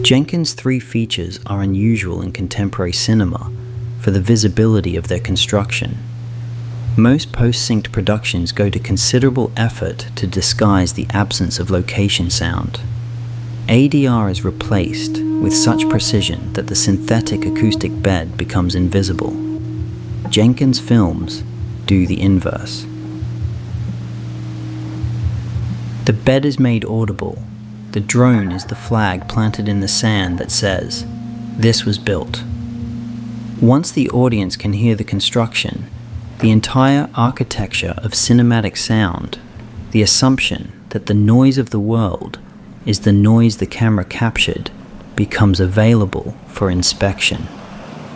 Jenkins' three features are unusual in contemporary cinema for the visibility of their construction. Most post-synced productions go to considerable effort to disguise the absence of location sound. ADR is replaced with such precision that the synthetic acoustic bed becomes invisible. Jenkins films do the inverse. The bed is made audible. The drone is the flag planted in the sand that says, "This was built." Once the audience can hear the construction, the entire architecture of cinematic sound, the assumption that the noise of the world is the noise the camera captured, becomes available for inspection.